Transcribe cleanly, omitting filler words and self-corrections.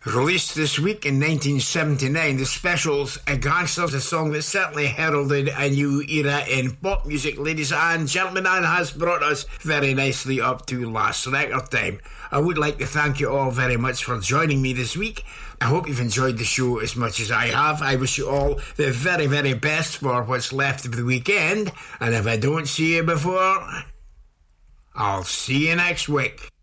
Released this week in 1979, The Specials, Gangsters, a song that certainly heralded a new era in pop music, ladies and gentlemen, and has brought us very nicely up to last record time. I would like to thank you all very much for joining me this week. I hope you've enjoyed the show as much as I have. I wish you all the very, very best for what's left of the weekend, and if I don't see you before, I'll see you next week.